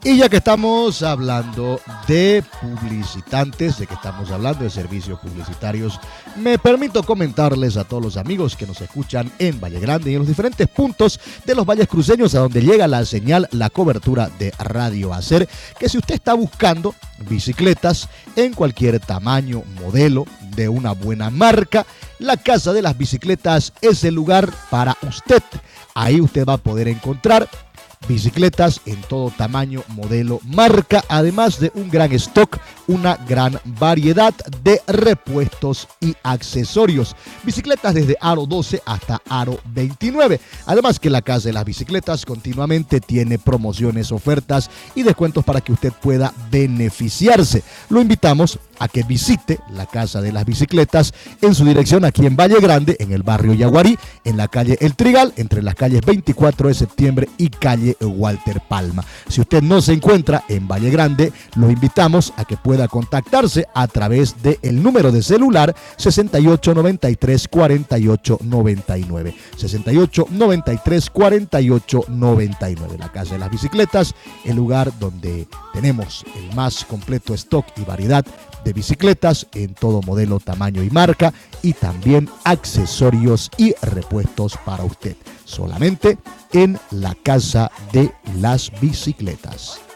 Y ya que estamos hablando de publicitantes, de que estamos hablando de servicios publicitarios, me permito comentarles a todos los amigos que nos escuchan en Valle Grande y en los diferentes puntos de los valles cruceños a donde llega la señal, la cobertura de Radio Hacer, que si usted está buscando bicicletas en cualquier tamaño, modelo, de una buena marca, la Casa de las Bicicletas es el lugar para usted. Ahí usted va a poder encontrar bicicletas en todo tamaño, modelo, marca, además de un gran stock, una gran variedad de repuestos y accesorios. Bicicletas desde aro 12 hasta aro 29. Además que la Casa de las Bicicletas continuamente tiene promociones, ofertas y descuentos para que usted pueda beneficiarse. Lo invitamos a que visite la Casa de las Bicicletas en su dirección aquí en Valle Grande, en el barrio Yaguarí, en la calle El Trigal, entre las calles 24 de septiembre y calle Walter Palma. Si usted no se encuentra en Valle Grande, lo invitamos a que pueda contactarse a través del número de celular 6893-4899. 6893-4899. La Casa de las Bicicletas, el lugar donde tenemos el más completo stock y variedad de bicicletas en todo modelo, tamaño y marca, y también accesorios y repuestos para usted. Solamente en la Casa de las Bicicletas.